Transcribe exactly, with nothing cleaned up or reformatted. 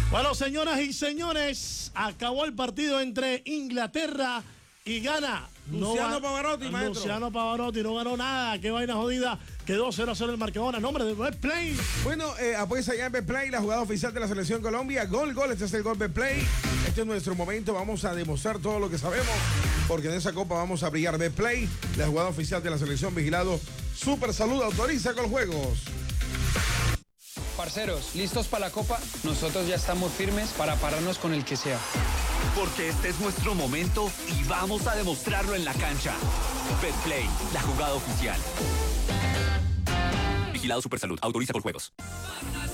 Bueno, señoras y señores, acabó el partido entre Inglaterra y Ghana. Luciano no Pavarotti, maestro. Luciano Pavarotti no ganó nada. Qué vaina jodida. Quedó cero a cero el marcador a nombre de Betplay. Bueno, eh, apuesta ya en Betplay, la jugada oficial de la Selección Colombia. Gol, gol, este es el gol Betplay. Este es nuestro momento, vamos a demostrar todo lo que sabemos, porque en esa copa vamos a brillar. Betplay, la jugada oficial de la Selección, vigilado. Super Salud autoriza con juegos. Parceros, ¿listos para la copa? Nosotros ya estamos firmes para pararnos con el que sea. Porque este es nuestro momento y vamos a demostrarlo en la cancha. Betplay, la jugada oficial. Vigilado Supersalud. Autoriza con juegos.